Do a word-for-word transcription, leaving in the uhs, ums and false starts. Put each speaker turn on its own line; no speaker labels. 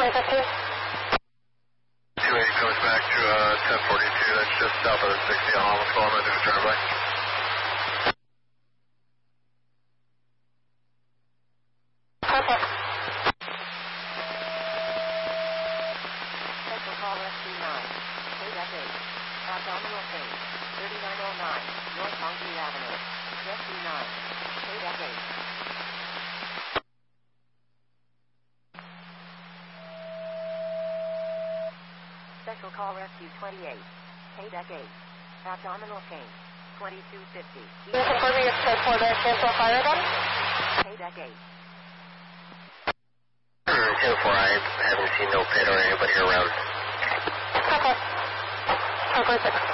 twenty fifteen.
two eighty comes back to uh, ten forty-two, that's just south of the sixty on Almas Column, and do a turnabout.
Perfect.
Central call S two nine, K D E C eight, abdominal pain, thirty-nine oh nine, North Moncrief Avenue, S two nine, K D E C eight. Special call rescue twenty-eight, K D E C eight, abdominal pain, twenty-two fifty.
Can you confirm your scope for the cancel fire again?
K D E C eight.
ten four, I haven't seen no pit or anybody around.
Okay. ten four six.